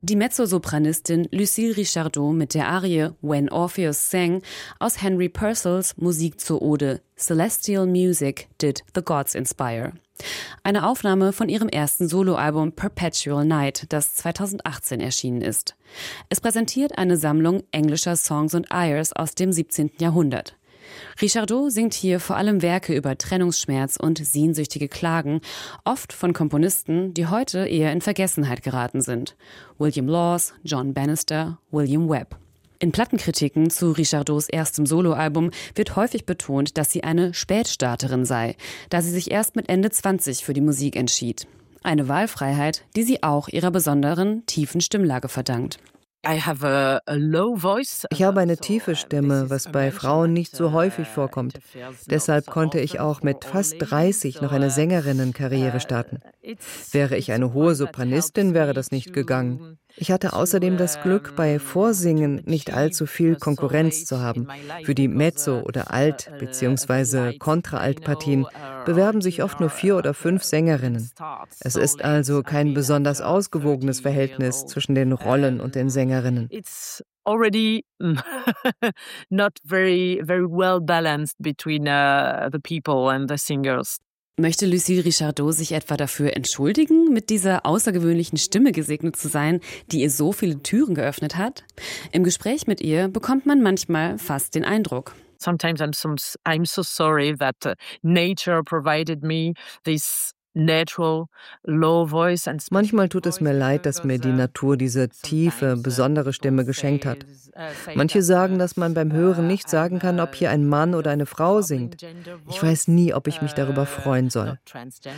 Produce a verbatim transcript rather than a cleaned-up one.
Die Mezzosopranistin Lucille Richardot mit der Arie When Orpheus Sang aus Henry Purcells Musik zur Ode Celestial Music Did the Gods Inspire. Eine Aufnahme von ihrem ersten Soloalbum Perpetual Night, das zweitausendachtzehn erschienen ist. Es präsentiert eine Sammlung englischer Songs und Airs aus dem siebzehnten Jahrhundert. Richardot singt hier vor allem Werke über Trennungsschmerz und sehnsüchtige Klagen, oft von Komponisten, die heute eher in Vergessenheit geraten sind. William Laws, John Bannister, William Webb. In Plattenkritiken zu Richardots erstem Soloalbum wird häufig betont, dass sie eine Spätstarterin sei, da sie sich erst mit Ende zwanzig für die Musik entschied. Eine Wahlfreiheit, die sie auch ihrer besonderen, tiefen Stimmlage verdankt. Ich habe eine tiefe Stimme, was bei Frauen nicht so häufig vorkommt. Deshalb konnte ich auch mit fast dreißig noch eine Sängerinnenkarriere starten. Wäre ich eine hohe Sopranistin, wäre das nicht gegangen. Ich hatte außerdem das Glück, bei Vorsingen nicht allzu viel Konkurrenz zu haben. Für die Mezzo- oder Alt- bzw. Kontra-Alt-Partien bewerben sich oft nur vier oder fünf Sängerinnen. Es ist also kein besonders ausgewogenes Verhältnis zwischen den Rollen und den Sängerinnen. It's already not very, very well balanced between uh, the people and the singers. Möchte Lucille Richardot sich etwa dafür entschuldigen, mit dieser außergewöhnlichen Stimme gesegnet zu sein, die ihr so viele Türen geöffnet hat? Im Gespräch mit ihr bekommt man manchmal fast den Eindruck. Sometimes I'm so, I'm so sorry that uh, nature provided me this natural, low voice and Manchmal tut es mir leid, dass mir die Natur diese tiefe, besondere Stimme geschenkt hat. Manche sagen, dass man beim Hören nicht sagen kann, ob hier ein Mann oder eine Frau singt. Ich weiß nie, ob ich mich darüber freuen soll.